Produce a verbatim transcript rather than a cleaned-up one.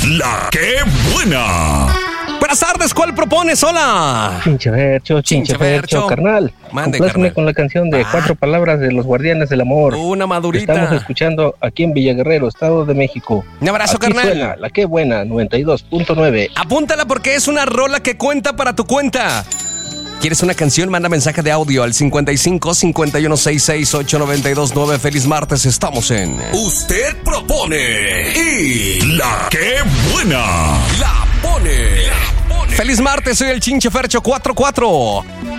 La que buena. Buenas tardes, ¿cuál propones? Hola. Chinche Fercho, Chinche Fercho, carnal. Mande, Complázcame carnal. con la canción de Ah. Cuatro Palabras de los Guardianes del Amor. Una madurita. Estamos escuchando aquí en Villaguerrero, Estado de México. Un abrazo, Aquí carnal. suena La que buena, noventa y dos punto nueve. Apúntala porque es una rola que cuenta para tu cuenta. ¿Quieres una canción? Manda mensaje de audio al cincuenta y cinco, cincuenta y uno, sesenta y seis, ocho, noventa y dos, nueve. Feliz martes, estamos en... Usted propone y la que buena La pone. Feliz martes, soy el Chinche Fercho cuatro cuatro.